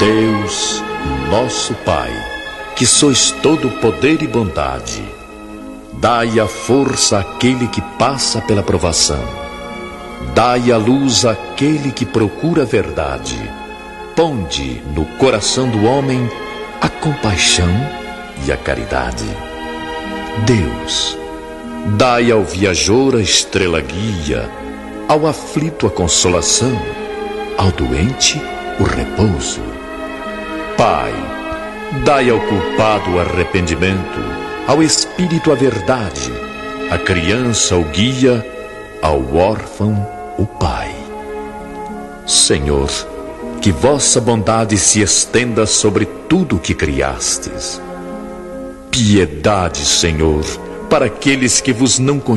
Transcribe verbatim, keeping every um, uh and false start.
Deus, nosso Pai, que sois todo poder e bondade, dai a força àquele que passa pela provação, dai a luz àquele que procura a verdade, ponde no coração do homem a compaixão e a caridade. Deus, dai ao viajor a estrela guia, ao aflito a consolação, ao doente o repouso. Pai, dai ao culpado o arrependimento, ao espírito a verdade, à criança o guia, ao órfão o pai. Senhor, que vossa bondade se estenda sobre tudo o que criastes. Piedade, Senhor, para aqueles que vos não